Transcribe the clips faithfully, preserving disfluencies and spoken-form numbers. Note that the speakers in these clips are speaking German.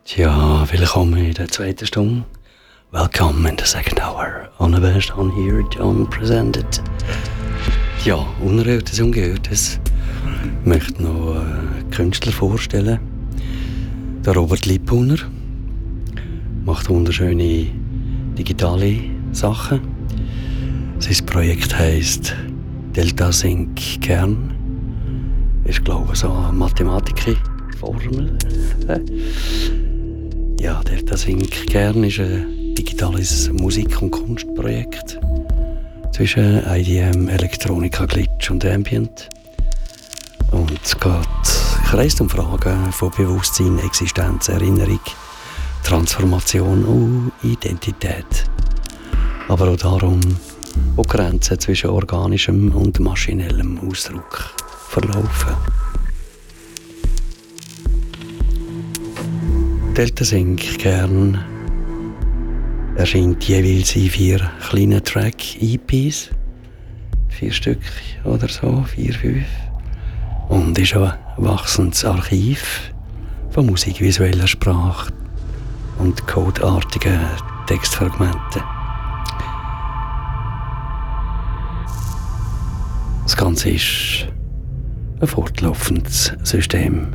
Tja, willkommen in der zweiten Stunde. Welcome in the second hour. On the best on here, John presented. Ja, Unerhörtes, Ungehörtes. Ich möchte noch einen Künstler vorstellen. Der Robert Lippuner. Macht wunderschöne digitale Sachen. Sein Projekt heisst Delta Sync Kern. Ist, glaube ich, so eine Mathematik-Formel. Ja, Delta Sync Kern ist ein digitales Musik- und Kunstprojekt zwischen I D M, Elektronika, Glitch und Ambient. Und es geht kreist um Fragen von Bewusstsein, Existenz, Erinnerung, Transformation und Identität. Aber auch darum, wo Grenzen zwischen organischem und maschinellem Ausdruck verlaufen. Delta Sync Kern erscheint jeweils in vier kleinen Track-E Ps. Vier Stück oder so, vier, fünf. Und ist ein wachsendes Archiv von Musik, visueller Sprache und codeartigen Textfragmenten. Das Ganze ist ein fortlaufendes System.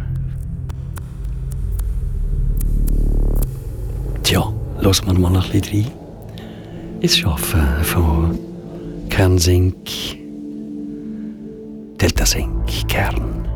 Tja, hören wir mal ein bisschen rein. Ins Schaffen von Kernsync, Delta Sync Kern.